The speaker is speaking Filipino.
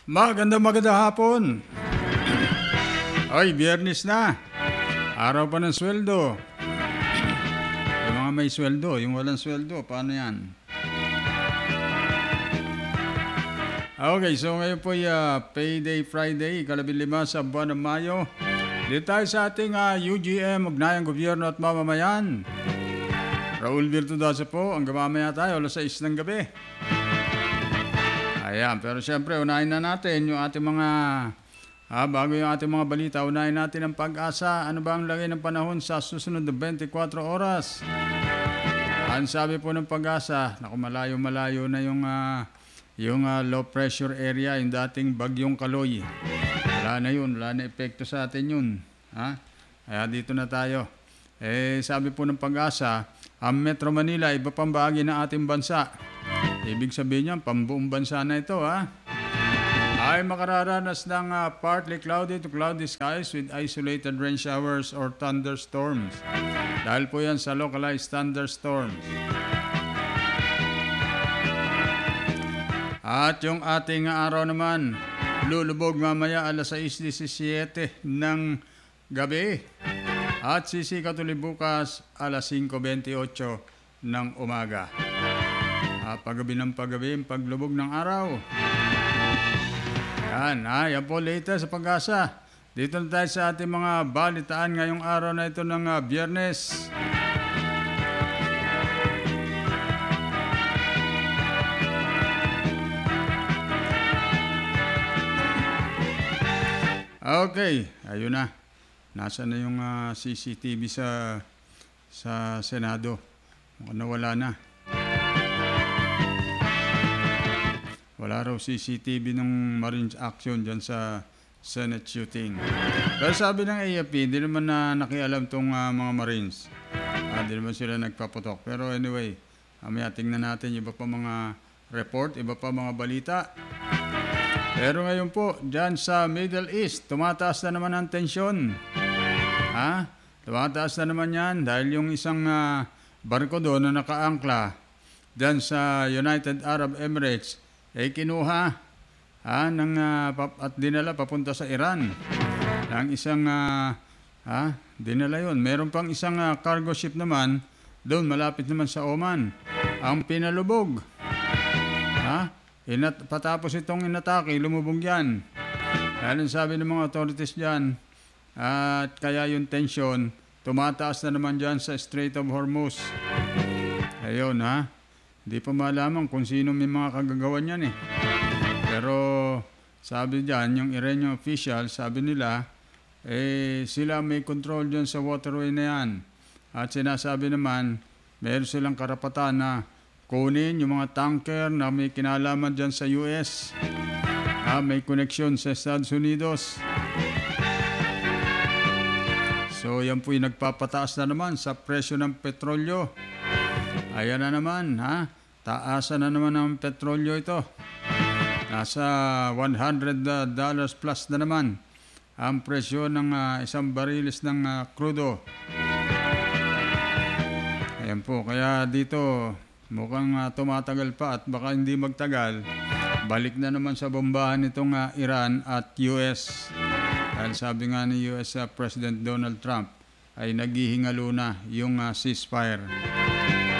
Magandang hapon. Ay, biyernes na. Araw pa ng sweldo. Yung mga may sweldo, yung walang sweldo, paano yan? Okay, so ngayon po Payday Friday, ika-15 sa buwan ng Mayo. Dito tayo sa ating UGM, Ugnayang Gobyerno at Mamamayan. Raul Virtudoso po, ang gamamaya tayo, alas 6 ng gabi. Ayan, pero siyempre, unahin na natin yung ating mga, bago yung ating mga balita, unahin natin ang pag-asa. Ano ba ang lagay ng panahon sa susunod na 24 oras? Ang sabi po ng pag-asa, naku, malayo-malayo na yung low pressure area, yung dating bagyong Kaloy. Wala na yun, wala na epekto sa atin yun. Kaya dito na tayo. Sabi po ng pag-asa, ang Metro Manila, iba pang bahagi ng ating bansa. Ibig sabihin niyan, pambuong bansa na ito, ay makararanas ng partly cloudy to cloudy skies with isolated rain showers or thunderstorms. Dahil po yan sa localized thunderstorms. At yung ating araw naman, lulubog mamaya alas 6:17 ng gabi. At sisikat ulit bukas alas 5:28 ng umaga. Paggabi ng paggabi, paglubog ng araw. Yan po latest sa pag-asa. Dito na tayo sa ating mga balitaan ngayong araw na ito ng Biyernes. Okay, ayun na. Nasaan na yung CCTV sa Senado? Mukhang nawala na. Wala raw CCTV ng Marines Action dyan sa Senate shooting. Pero sabi ng AFP, hindi naman nakialam tong mga Marines. Hindi naman sila nagpaputok. Pero anyway, mamaya tingnan natin iba pa mga report, iba pa mga balita. Pero ngayon po, dyan sa Middle East, tumataas na naman ang tensyon. Tumataas na naman yan dahil yung isang barko doon na nakaangkla dyan sa United Arab Emirates, kinuha at dinala papunta sa Iran. Ang isang dinala yon. Meron pang isang cargo ship naman doon malapit naman sa Oman. Ang pinalubog. Patapos itong inatake, lumubog yan. Dahil sabi ng mga authorities dyan, at kaya yung tension, tumataas na naman dyan sa Strait of Hormuz. Ayun Hindi pa malaman kung sino may mga kagagawan yan Pero sabi dyan, yung Iranian official, sabi nila, sila may control dyan sa waterway na yan. At sinasabi naman, meron silang karapatan na kunin yung mga tanker na may kinalaman dyan sa US. May koneksyon sa Estados Unidos. So yan po yung nagpapataas na naman sa presyo ng petrolyo. Ayan na naman, taasan na naman ang petrolyo ito. Nasa $100 plus na naman ang presyo ng isang bariles ng crudo. Ayan po, kaya dito mukhang tumatagal pa at baka hindi magtagal. Balik na naman sa bombahan itong Iran at US. Dahil sabi nga ni US President Donald Trump ay naghihingalo na yung ceasefire.